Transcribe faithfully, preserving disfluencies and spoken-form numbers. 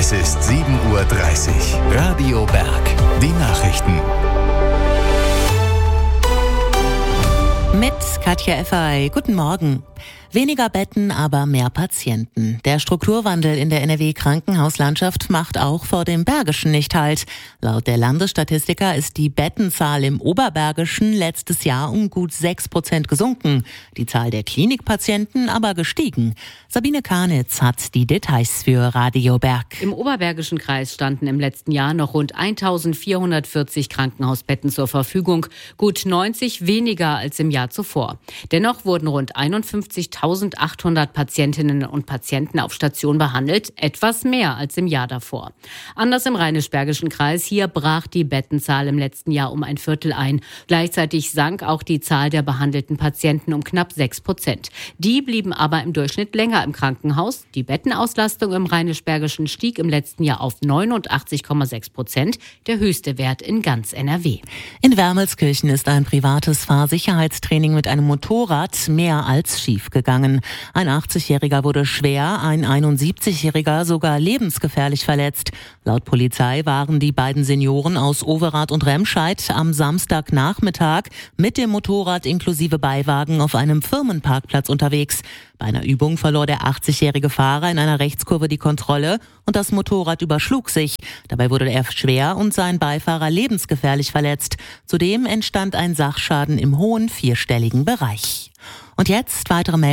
Es ist sieben Uhr dreißig. Radio Berg. Die Nachrichten. Mit Katja Effay. Guten Morgen. Weniger Betten, aber mehr Patienten. Der Strukturwandel in der N R W-Krankenhauslandschaft macht auch vor dem Bergischen nicht Halt. Laut der Landesstatistiker ist die Bettenzahl im Oberbergischen letztes Jahr um gut sechs Prozent gesunken. Die Zahl der Klinikpatienten aber gestiegen. Sabine Karnitz hat die Details für Radio Berg. Im Oberbergischen Kreis standen im letzten Jahr noch rund eintausendvierhundertvierzig Krankenhausbetten zur Verfügung. Gut neunzig weniger als im Jahr zuvor. Dennoch wurden rund einundfünfzigtausendachthundert Patientinnen und Patienten auf Station behandelt, etwas mehr als im Jahr davor. Anders im Rheinisch-Bergischen Kreis, hier brach die Bettenzahl im letzten Jahr um ein Viertel ein. Gleichzeitig sank auch die Zahl der behandelten Patienten um knapp sechs Prozent. Die blieben aber im Durchschnitt länger im Krankenhaus. Die Bettenauslastung im Rheinisch-Bergischen stieg im letzten Jahr auf neunundachtzig Komma sechs Prozent, der höchste Wert in ganz N R W. In Wermelskirchen ist ein privates Fahrsicherheitstraining mit einem Motorrad mehr als schief gegangen. Ein achtzigjähriger wurde schwer, ein einundsiebzigjähriger sogar lebensgefährlich verletzt. Laut Polizei waren die beiden Senioren aus Overath und Remscheid am Samstagnachmittag mit dem Motorrad inklusive Beiwagen auf einem Firmenparkplatz unterwegs. Bei einer Übung verlor der achtzigjährige Fahrer in einer Rechtskurve die Kontrolle und das Motorrad überschlug sich. Dabei wurde er schwer und sein Beifahrer lebensgefährlich verletzt. Zudem entstand ein Sachschaden im hohen vierstelligen Bereich. Und jetzt weitere Meldungen.